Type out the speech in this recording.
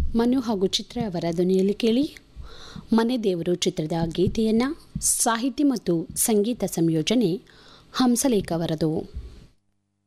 ಮನು ಹಾಗೂ ಚಿತ್ರ ಅವರ ಧ್ವನಿಯಲ್ಲಿ ಕೇಳಿ ಮನೆ ದೇವರು ಚಿತ್ರದ ಗೀತೆಯನ್ನು ಸಾಹಿತ್ಯ ಮತ್ತು ಸಂಗೀತ ಸಂಯೋಜನೆ ಹಂಸಲೇಖ ಅವರದು.